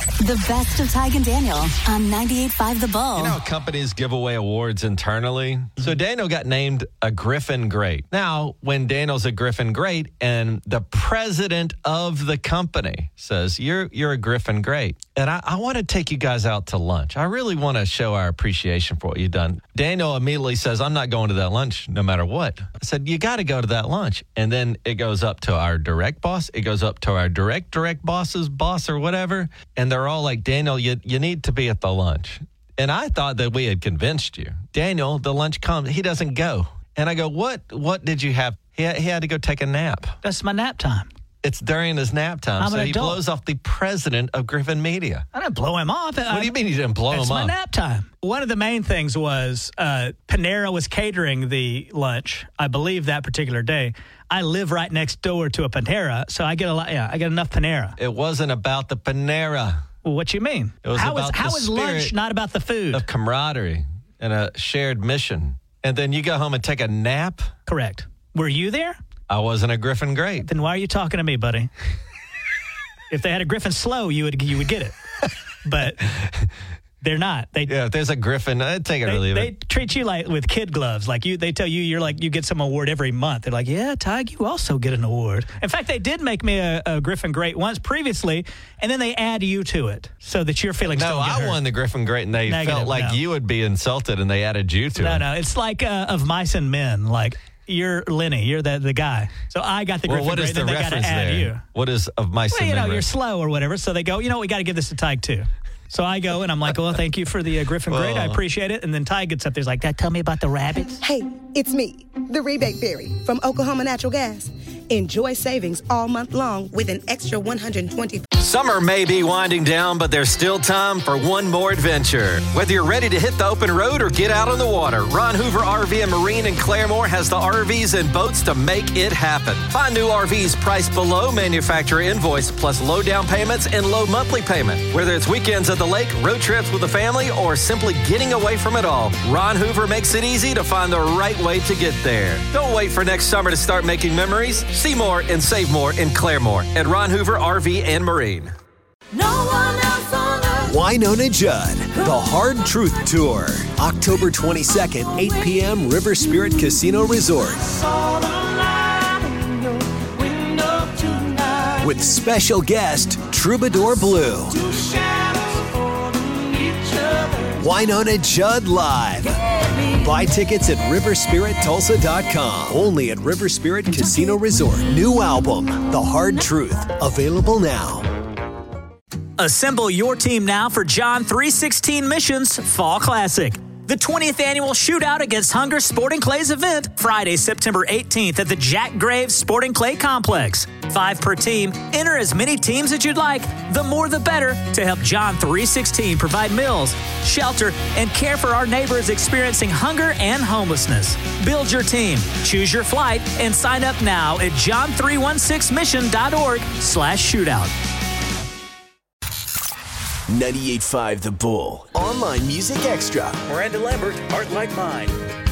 The best of Tig and Daniel on 98.5 The Bull. You know how companies give away awards internally? So Daniel got named a Griffin Great. Now, when Daniel's a Griffin Great and the president of the company says, you're a Griffin Great, and I want to take you guys out to lunch. I really want to show our appreciation for what you've done. Daniel immediately says, I'm not going to that lunch no matter what. I said, you got to go to that lunch. And then it goes up to our direct boss. It goes up to our direct boss's boss or whatever. And they're all like, Daniel, you need to be at the lunch. And I thought that we had convinced you. Daniel, the lunch comes. He doesn't go. And I go, what did you have? He had to go take a nap. That's my nap time. It's during his nap time. I'm so an he adult. blows off the president of Griffin Media. I didn't blow him off. What do you mean you didn't blow him It's my off? nap time. One of the main things was Panera was catering the lunch, I believe, that particular day. I live right next door to a Panera, so I get I get enough Panera. It wasn't about the Panera. Well, what you mean? It was how about the is lunch spirit not about the food? of camaraderie and a shared mission. And then you go home and take a nap? Correct. Were you there? I wasn't a Griffin Great. Then why are you talking to me, buddy? If they had a Griffin Slow, you would get it. But they're not. If there's a Griffin, I'd take it or leave They it. treat you like with kid gloves. Like they tell you you're like you get some award every month. They're like, yeah, Tig, you also get an award. In fact, they did make me a Griffin Great once previously, and then they add you to it so that your feelings No, don't get I hurt. won the Griffin Great, and they Negative, felt like no. you would be insulted, and they added you to it. No, it's like Of Mice and Men. Like you're Lenny, you're the guy. So I got the Griffin What Great, is the then they got to reference add there? you. What is Of Mice Well, and Men? you're slow or whatever. So they go, we got to give this to Tig too. So I go and I'm like, well, thank you for the Griffin Great. I appreciate it. And then Tig gets up there, he's like, tell me about the rabbits. Hey, it's me, the Rebate Fairy from Oklahoma Natural Gas. Enjoy savings all month long with an extra $120. Summer may be winding down, but there's still time for one more adventure. Whether you're ready to hit the open road or get out on the water, Ron Hoover RV and Marine in Claremore has the RVs and boats to make it happen. Find new RVs priced below manufacturer invoice, plus low down payments and low monthly payment. Whether it's weekends at the lake, road trips with the family, or simply getting away from it all, Ron Hoover makes it easy to find the right way to get there. Don't wait for next summer to start making memories. See more and save more in Claremore at Ron Hoover RV and Marine. No one else on earth. Wynonna Judd, The Hard Truth Tour, October 22nd, 8 p.m., River Spirit Casino Resort. Saw the light in your window tonight. With special guest, Troubadour Blue. Two shadows holding each other. Wynonna Judd Live. Buy tickets at riverspirittulsa.com. Only at River Spirit Casino Resort. New album, The Hard Truth. Available now. Assemble your team now for John 3:16 Missions Fall Classic. The 20th annual shootout against Hunger Sporting Clay's event, Friday, September 18th at the Jack Graves Sporting Clay Complex. 5 per team. Enter as many teams as you'd like. The more the better to help John 3:16 provide meals, shelter, and care for our neighbors experiencing hunger and homelessness. Build your team, choose your flight, and sign up now at john316mission.org/shootout. 98.5 The Bull. Online Music Extra. Miranda Lambert, Heart Like Mine.